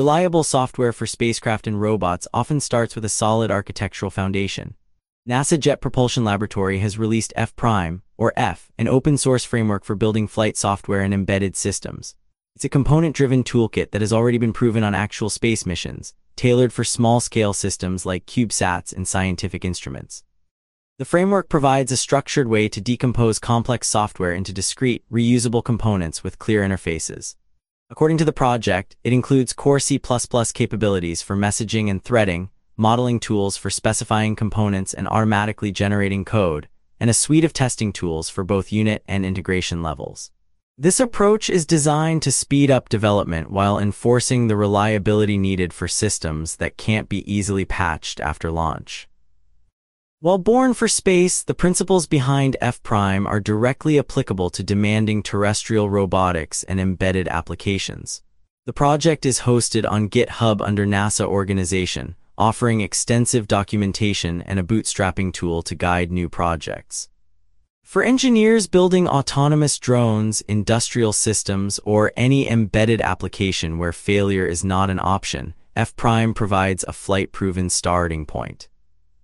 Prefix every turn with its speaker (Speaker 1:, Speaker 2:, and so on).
Speaker 1: Reliable software for spacecraft and robots often starts with a solid architectural foundation. NASA Jet Propulsion Laboratory has released F-Prime, or F, an open-source framework for building flight software and embedded systems. It's a component-driven toolkit that has already been proven on actual space missions, tailored for small-scale systems like CubeSats and scientific instruments. The framework provides a structured way to decompose complex software into discrete, reusable components with clear interfaces. According to the project, it includes core C++ capabilities for messaging and threading, modeling tools for specifying components and automatically generating code, and a suite of testing tools for both unit and integration levels. This approach is designed to speed up development while enforcing the reliability needed for systems that can't be easily patched after launch. While born for space, the principles behind F-Prime are directly applicable to demanding terrestrial robotics and embedded applications. The project is hosted on GitHub under NASA organization, offering extensive documentation and a bootstrapping tool to guide new projects. For engineers building autonomous drones, industrial systems, or any embedded application where failure is not an option, F-Prime provides a flight-proven starting point.